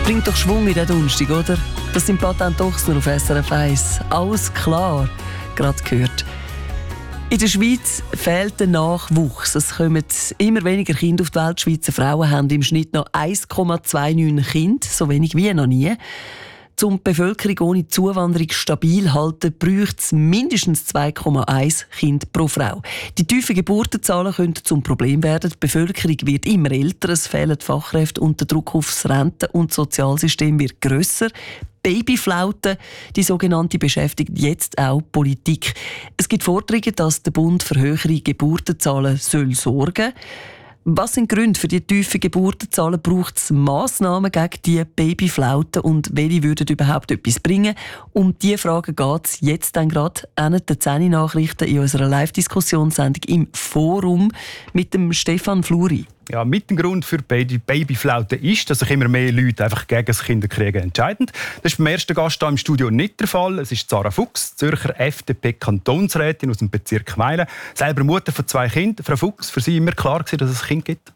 Bringt doch Schwung in den Donnerstag, oder? Das sind Patent Ochsner auf SRF 1. Alles klar, gerade gehört. In der Schweiz fehlt der Nachwuchs. Es kommen immer weniger Kinder auf die Welt. Die Schweizer Frauen haben im Schnitt noch 1,29 Kinder, so wenig wie noch nie. Um die Bevölkerung ohne Zuwanderung stabil zu halten, braucht es mindestens 2,1 Kinder pro Frau. Die tiefen Geburtenzahlen können zum Problem werden. Die Bevölkerung wird immer älter, es fehlen Fachkräfte und der Druck aufs Renten- und Sozialsystem wird grösser. Babyflaute, die sogenannte, beschäftigt jetzt auch Politik. Es gibt Forderungen, dass der Bund für höhere Geburtenzahlen sorgen soll. Was sind die Gründe für die tiefen Geburtenzahlen? Braucht es Massnahmen gegen die Babyflauten und welche würden überhaupt etwas bringen? Um diese Fragen geht es jetzt dann gerade an den 10 Nachrichten in unserer Live-Diskussionssendung im Forum mit dem Stefan Fluri. Ja, mit dem Grund für Babyflauten ist, dass sich immer mehr Leute einfach gegen das Kinderkriegen entscheiden. Das ist beim ersten Gast hier im Studio nicht der Fall. Es ist Sarah Fuchs, Zürcher FDP-Kantonsrätin aus dem Bezirk Meilen. Selber Mutter von 2 Kindern. Frau Fuchs, für Sie immer klar gewesen, dass es ein Kind gibt?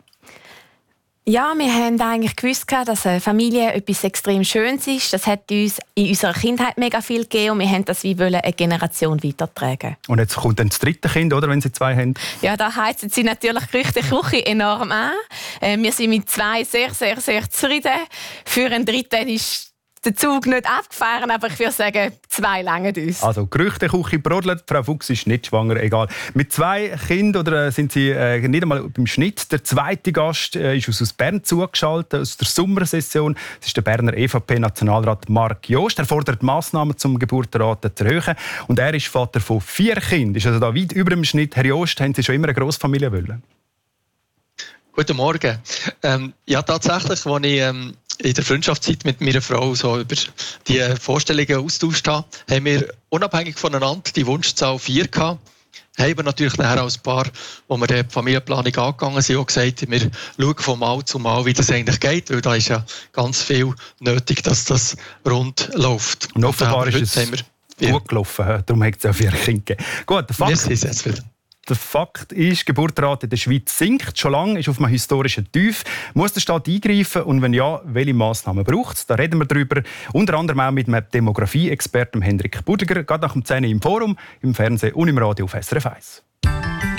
Ja, wir haben eigentlich gewusst, dass eine Familie etwas extrem Schönes ist. Das hat uns in unserer Kindheit mega viel gegeben und wir wollten das wie eine Generation weitertragen. Und jetzt kommt dann das 3. Kind, oder, wenn Sie 2 haben? Ja, da heizen Sie natürlich Gerüchteküche enorm an. Wir sind mit 2 sehr, sehr, sehr zufrieden. Für einen 3. ist der Zug nicht abgefahren, aber ich würde sagen, 2 langen uns. Also Gerüchteküche brodelt, Frau Fuchs ist nicht schwanger, egal. Mit 2 Kindern oder sind Sie nicht einmal beim Schnitt. Der zweite Gast ist aus Bern zugeschaltet, aus der Sommersession. Das ist der Berner EVP-Nationalrat Marc Jost. Er fordert Massnahmen zum Geburtenrate zu erhöhen. Und er ist Vater von 4 Kindern. Ist also da weit über dem Schnitt. Herr Jost, haben Sie schon immer eine Grossfamilie wollen? Guten Morgen. Ja, tatsächlich, als ich in der Freundschaftszeit mit meiner Frau so über die Vorstellungen austauscht habe, haben wir unabhängig voneinander die Wunschzahl 4 gehabt. Haben wir natürlich nachher als Paar, wo wir die Familienplanung angegangen sind, auch gesagt, wir schauen von Mal zu Mal, wie das eigentlich geht, weil da ist ja ganz viel nötig, dass das rund läuft. Und offenbar ist es gut gelaufen, darum hat es ja 4 Kinder gegeben. Gut, der Fakt ist, die Geburtenrate in der Schweiz sinkt schon lange, ist auf einem historischen Tief. Muss der Staat eingreifen und wenn ja, welche Massnahmen braucht es? Da reden wir darüber, unter anderem auch mit einem Demografie-Experten Hendrik Budiger, gerade nach dem 10 im Forum, im Fernsehen und im Radio auf SRF 1.